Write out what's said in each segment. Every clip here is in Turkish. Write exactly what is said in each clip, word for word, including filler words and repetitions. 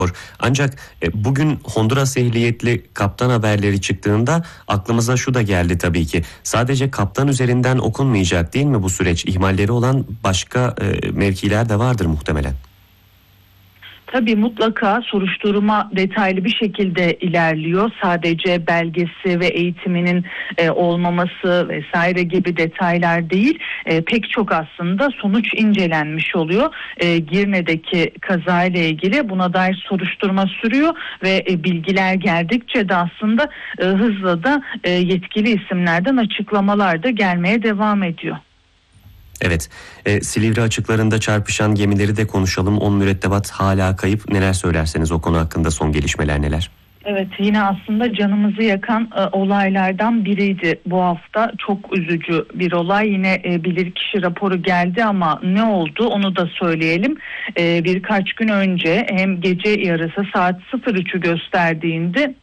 Ancak e, bugün Honduras ehliyetli kaptan haberleri çıktığında aklımıza şu da geldi tabii ki. Sadece kaptan üzerinden okunmayacak değil mi bu süreç? İhmalleri olan başka e, mevkiler de vardır muhtemelen. Tabii mutlaka soruşturma detaylı bir şekilde ilerliyor. Sadece belgesi ve eğitiminin e, olmaması vesaire gibi detaylar değil. E, pek çok aslında sonuç incelenmiş oluyor. E, Girne'deki kazayla ilgili buna dair soruşturma sürüyor ve e, bilgiler geldikçe de aslında e, hızla da e, yetkili isimlerden açıklamalar da gelmeye devam ediyor. Evet, e, Silivri açıklarında çarpışan gemileri de konuşalım. on mürettebat hala kayıp. Neler söylerseniz o konu hakkında son gelişmeler neler? Evet, yine aslında canımızı yakan e, olaylardan biriydi bu hafta. Çok üzücü bir olay. Yine e, bilirkişi raporu geldi ama ne oldu onu da söyleyelim. E, birkaç gün önce hem gece yarısı saat sıfır üçü gösterdiğinde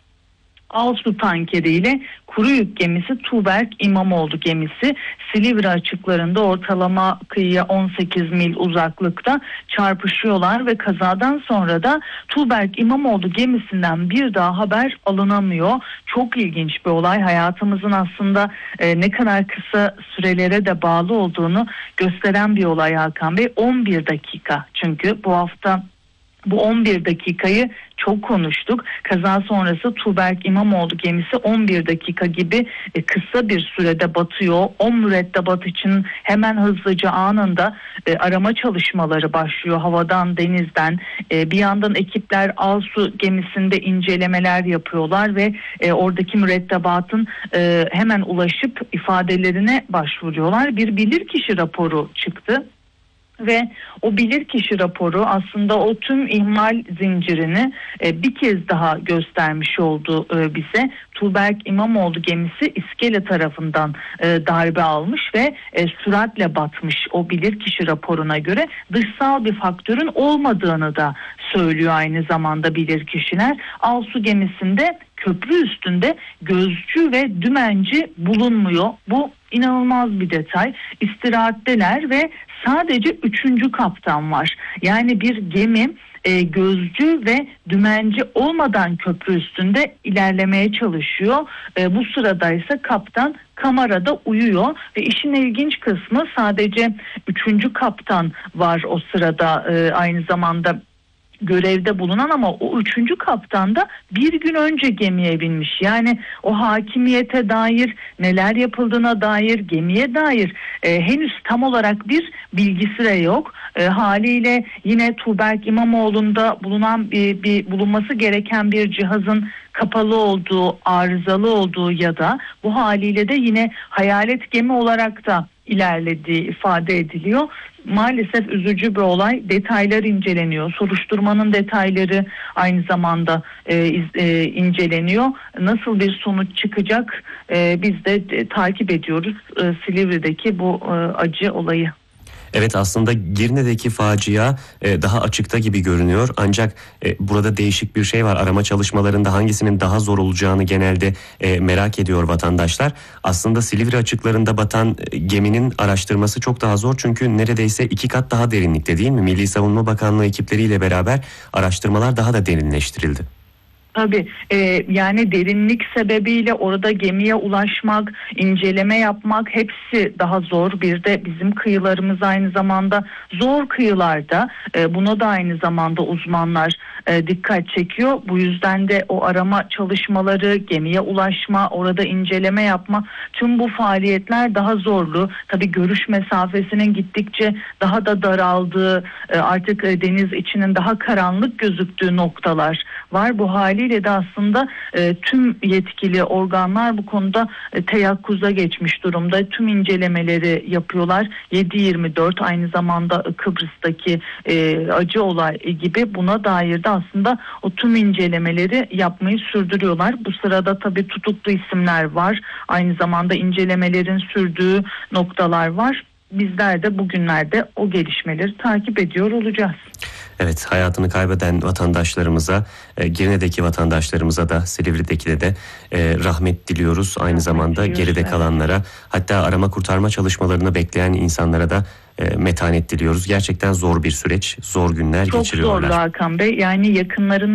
Alsu tankeriyle kuru yük gemisi Tuğberk İmamoğlu gemisi Silivri açıklarında ortalama kıyıya on sekiz mil uzaklıkta çarpışıyorlar ve kazadan sonra da Tuğberk İmamoğlu gemisinden bir daha haber alınamıyor. Çok ilginç bir olay. Hayatımızın aslında e, ne kadar kısa sürelere de bağlı olduğunu gösteren bir olay Hakan Bey. on bir dakika, çünkü bu hafta bu on bir dakikayı çok konuştuk. Kaza sonrası Tuğberk İmamoğlu gemisi on bir dakika gibi e, kısa bir sürede batıyor. on mürettebat için hemen hızlıca anında e, arama çalışmaları başlıyor. Havadan, denizden. E, bir yandan ekipler Alsu gemisinde incelemeler yapıyorlar ve e, oradaki mürettebatın e, hemen ulaşıp ifadelerine başvuruyorlar. Bir bilirkişi raporu çıktı. Ve o bilirkişi raporu aslında o tüm ihmal zincirini e, bir kez daha göstermiş oldu e, bize. Tuğberk İmamoğlu gemisi iskele tarafından e, darbe almış ve e, süratle batmış o bilirkişi raporuna göre. Dışsal bir faktörün olmadığını da söylüyor aynı zamanda bilirkişiler. Alsu gemisinde köprü üstünde gözcü ve dümenci bulunmuyor. Bu inanılmaz bir detay. İstirahatteler ve sadece üçüncü kaptan var. Yani bir gemi e, gözcü ve dümenci olmadan köprü üstünde ilerlemeye çalışıyor. E, bu sırada ise kaptan kamerada uyuyor ve işin ilginç kısmı sadece üçüncü kaptan var o sırada e, aynı zamanda görevde bulunan, ama o üçüncü kaptan da bir gün önce gemiye binmiş. Yani o hakimiyete dair, neler yapıldığına dair, gemiye dair e, henüz tam olarak bir bilgisi de yok. E, haliyle yine Tuğberk İmamoğlu'nda bulunan bir, bir bulunması gereken bir cihazın kapalı olduğu, arızalı olduğu ya da bu haliyle de yine hayalet gemi olarak da ilerlediği ifade ediliyor. Maalesef üzücü bir olay. Detaylar inceleniyor. Soruşturmanın detayları aynı zamanda e, iz, e, inceleniyor. Nasıl bir sonuç çıkacak e, biz de e, takip ediyoruz e, Silivri'deki bu e, acı olayı. Evet, aslında Girne'deki facia e, daha açıkta gibi görünüyor. Ancak e, burada değişik bir şey var. Arama çalışmalarında hangisinin daha zor olacağını genelde e, merak ediyor vatandaşlar. Aslında Silivri açıklarında batan e, geminin araştırması çok daha zor. Çünkü neredeyse iki kat daha derinlikte, değil mi? Milli Savunma Bakanlığı ekipleriyle beraber araştırmalar daha da derinleştirildi. Tabii e, yani derinlik sebebiyle orada gemiye ulaşmak, inceleme yapmak hepsi daha zor. Bir de bizim kıyılarımız aynı zamanda zor kıyılarda. E, buna da aynı zamanda uzmanlar e, dikkat çekiyor. Bu yüzden de o arama çalışmaları, gemiye ulaşma, orada inceleme yapma, tüm bu faaliyetler daha zorlu. Tabii görüş mesafesinin gittikçe daha da daraldığı, e, artık e, deniz içinin daha karanlık gözüktüğü noktalar var. Bu haliyle de aslında e, tüm yetkili organlar bu konuda e, teyakkuza geçmiş durumda. Tüm incelemeleri yapıyorlar. yedi yirmi dört aynı zamanda Kıbrıs'taki e, acı olay gibi buna dair de aslında o tüm incelemeleri yapmayı sürdürüyorlar. Bu sırada tabii tutuklu isimler var. Aynı zamanda incelemelerin sürdüğü noktalar var. Bizler de bugünlerde o gelişmeleri takip ediyor olacağız. Evet, hayatını kaybeden vatandaşlarımıza, e, Girne'deki vatandaşlarımıza da, Silivri'deki de e, rahmet diliyoruz. Aynı rahmet zamanda diliyoruz, geride evet. kalanlara, hatta arama kurtarma çalışmalarını bekleyen insanlara da e, metanet diliyoruz. Gerçekten zor bir süreç, zor günler Çok geçiriyorlar. Çok zorlu Hakan Bey. Yani yakınlarını